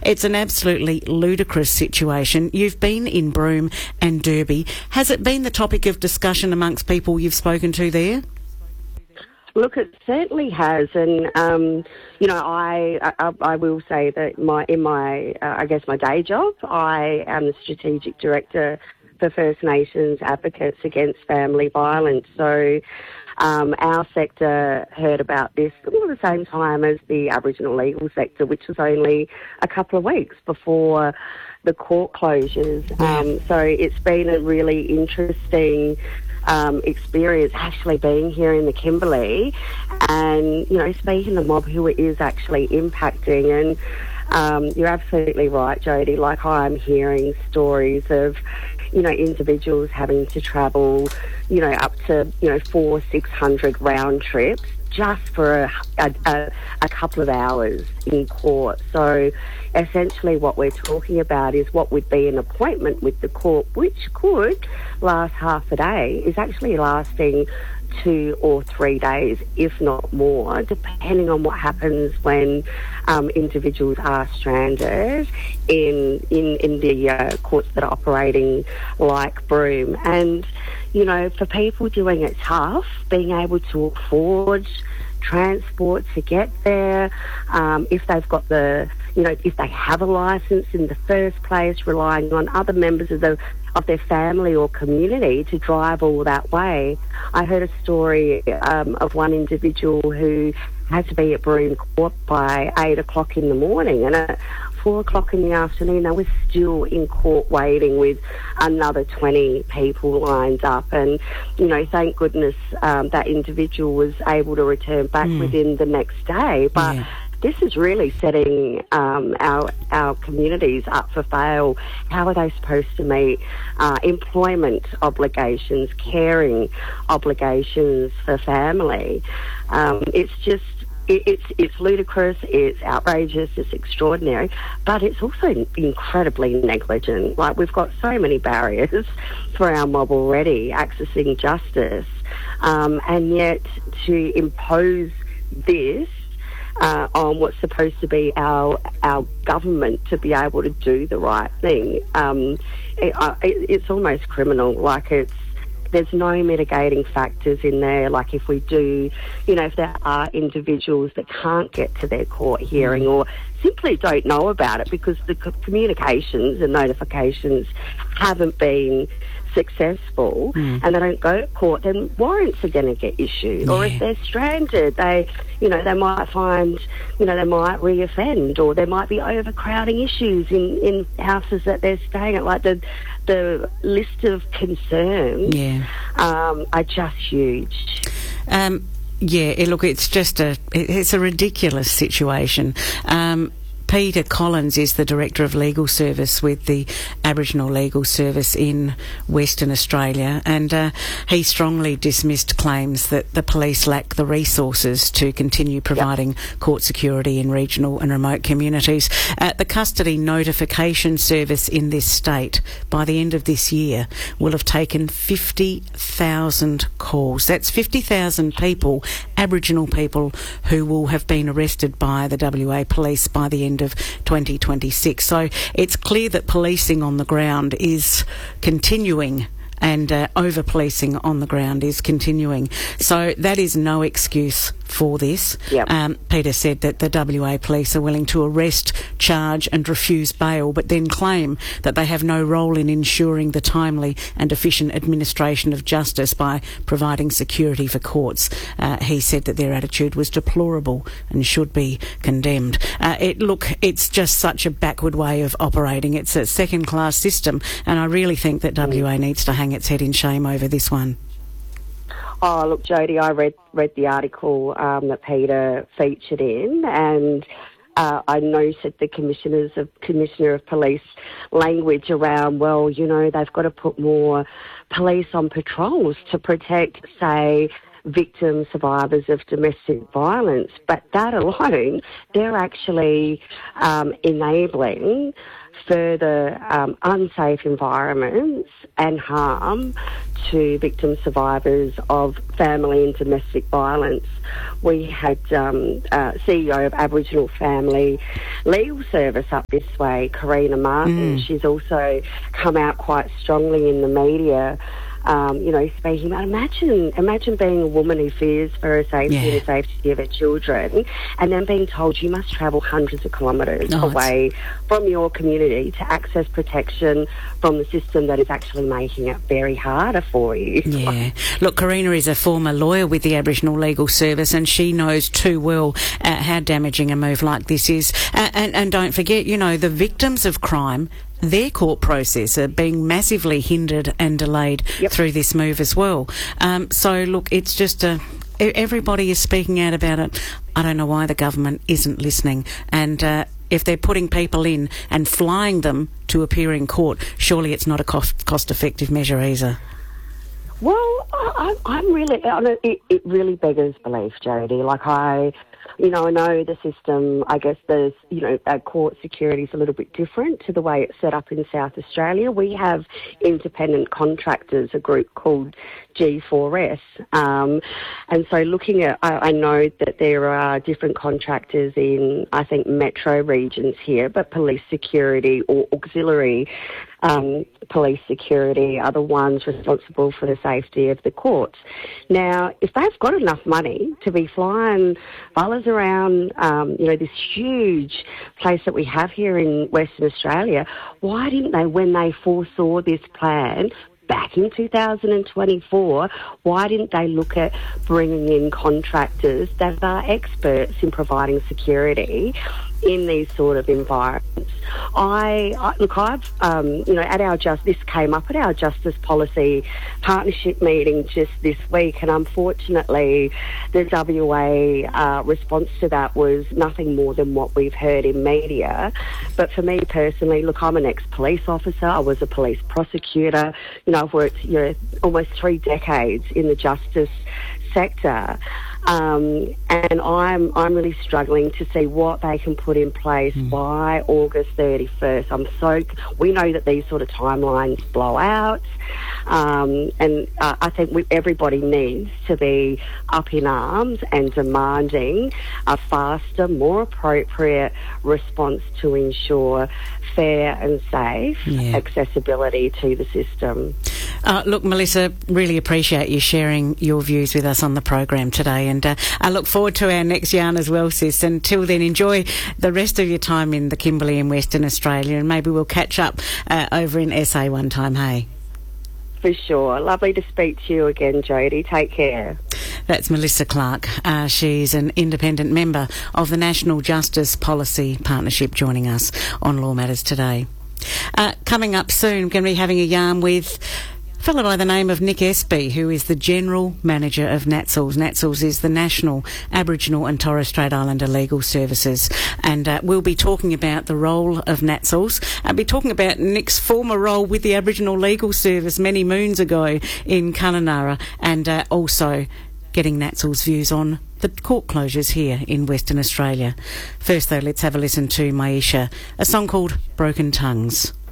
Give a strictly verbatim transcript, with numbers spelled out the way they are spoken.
It's an absolutely ludicrous situation. You've been in Broome and Derby. Has it been the topic of discussion amongst people you've spoken to there? Look, it certainly has, and um, you know, I, I I will say that my in my uh, I guess my day job, I am the strategic director for First Nations Advocates Against Family Violence. So um, our sector heard about this at the same time as the Aboriginal legal sector, which was only a couple of weeks before the court closures. Um, so it's been a really interesting Um, experience actually being here in the Kimberley and, you know, speaking to mob who it is actually impacting. And um, you're absolutely right, Jody. Like, I'm hearing stories of, you know, individuals having to travel, you know, up to, you know, four, six hundred round trips just for a, a, a, a couple of hours in court. So essentially what we're talking about is what would be an appointment with the court, which could last half a day, is actually lasting two or three days, if not more, depending on what happens when um, individuals are stranded in in, in the uh, courts that are operating like Broome. And, you know, for people doing it tough, being able to afford transport to get there, um, if they've got the, you know, if they have a licence in the first place, relying on other members of the of their family or community to drive all that way. I heard a story um, of one individual who had to be at Broome Court by eight o'clock in the morning, and at four o'clock in the afternoon they were still in court waiting with another twenty people lined up. And, you know, thank goodness um, that individual was able to return back mm. within the next day. But yeah. This is really setting um, our our communities up for fail. How are they supposed to meet uh, employment obligations, caring obligations for family? Um, it's just, it, it's it's ludicrous, it's outrageous, it's extraordinary, but it's also incredibly negligent. Like, we've got so many barriers for our mob already accessing justice, um, and yet to impose this Uh, on what's supposed to be our our government to be able to do the right thing. Um, it, uh, it, it's almost criminal. Like, it's there's no mitigating factors in there. Like, if we do, you know, if there are individuals that can't get to their court hearing or simply don't know about it because the communications and notifications haven't been successful mm. and they don't go to court, then warrants are going to get issued. Yeah. Or if they're stranded, they, you know, they might find, you know, they might reoffend, or there might be overcrowding issues in, in houses that they're staying at. Like, the the list of concerns yeah. um, are just huge. Um, yeah, look, it's just a, it's a ridiculous situation. Um, Peter Collins is the Director of Legal Service with the Aboriginal Legal Service in Western Australia, and uh, he strongly dismissed claims that the police lack the resources to continue providing yep. court security in regional and remote communities. Uh, the custody notification service in this state, by the end of this year, will have taken fifty thousand calls. That's fifty thousand people, Aboriginal people, who will have been arrested by the W A Police by the end of twenty twenty-six. So it's clear that policing on the ground is continuing, and uh, over-policing on the ground is continuing. So that is no excuse for this. Yep. Um, Peter said that the W A Police are willing to arrest, charge and refuse bail, but then claim that they have no role in ensuring the timely and efficient administration of justice by providing security for courts. Uh, he said that their attitude was deplorable and should be condemned. Uh, it, look, it's just such a backward way of operating. It's a second-class system, and I really think that W A needs to hang its head in shame over this one. Oh, look, Jody, I read read the article um, that Peter featured in, and uh, I noted the commissioners of Commissioner of Police language around, well, you know, they've got to put more police on patrols to protect, say, victims, survivors of domestic violence. But that alone, they're actually um, enabling further um, unsafe environments and harm to victim survivors of family and domestic violence. We had um, uh, C E O of Aboriginal Family Legal Service up this way, Karina Martin. Mm. She's also come out quite strongly in the media, Um, you know, speaking about, imagine, imagine being a woman who fears for her safety yeah. and the safety of her children, and then being told you must travel hundreds of kilometres oh, away from your community to access protection from the system that is actually making it very harder for you. Yeah. Look, Karina is a former lawyer with the Aboriginal Legal Service, and she knows too well uh, how damaging a move like this is. Uh, and, and don't forget, you know, the victims of crime, their court process are being massively hindered and delayed yep. through this move as well. Um, so, look, it's just a... everybody is speaking out about it. I don't know why the government isn't listening. And uh, if they're putting people in and flying them to appear in court, surely it's not a cost, cost-effective measure either. Well, I, I'm really... It, it really beggars belief, Jodie. Like, I... You know, I know the system, I guess there's, you know, uh, court security is a little bit different to the way it's set up in South Australia. We have independent contractors, a group called G four S. Um, and so looking at, I, I know that there are different contractors in, I think, metro regions here, but police security or auxiliary Um, police security are the ones responsible for the safety of the courts. Now, if they've got enough money to be flying fellas around, um, you know, this huge place that we have here in Western Australia, why didn't they, when they foresaw this plan back in two thousand twenty-four, why didn't they look at bringing in contractors that are experts in providing security in these sort of environments? I, I look, I've, um, you know, at our just this came up at our Justice Policy Partnership meeting just this week, and unfortunately, the W A uh, response to that was nothing more than what we've heard in media. But for me personally, look, I'm an ex-police officer. I was a police prosecutor. You know, I've worked, you know, almost three decades in the justice sector. Um, and I'm I'm really struggling to see what they can put in place mm. by August thirty-first. I'm so we know that these sort of timelines blow out, um, and uh, I think we, everybody needs to be up in arms and demanding a faster, more appropriate response to ensure fair and safe yeah. accessibility to the system. Uh, look, Melissa, really appreciate you sharing your views with us on the program today, and uh, I look forward to our next yarn as well, sis. Until then, enjoy the rest of your time in the Kimberley and Western Australia, and maybe we'll catch up uh, over in S A one time, hey? For sure. Lovely to speak to you again, Jodie. Take care. That's Melissa Clark. Uh, she's an independent member of the National Justice Policy Partnership, joining us on Law Matters today. Uh, coming up soon, we're going to be having a yarn with a fellow by the name of Nick Espy, who is the General Manager of NATSLS. NATSLS is the National Aboriginal and Torres Strait Islander Legal Services, and uh, we'll be talking about the role of NATSLS. I'll be talking about Nick's former role with the Aboriginal Legal Service many moons ago in Kununurra, and uh, also getting NATSL's views on the court closures here in Western Australia. First, though, let's have a listen to Maisha, a song called Broken Tongues.